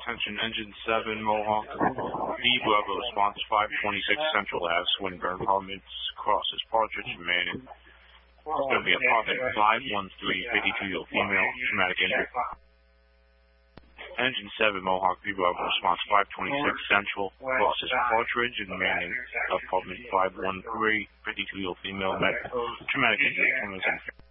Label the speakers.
Speaker 1: Attention, Engine 7, Mohawk. V Bravo, response 526 Central Ave, Swinburne, Apartments, crosses Partridge and Manning. It's going to be apartment 513, 52-year-old female, traumatic injury. Engine 7, Mohawk, V Bravo, response 526 Central, crosses Partridge and Manning, apartment 513, 52-year-old female, traumatic injury.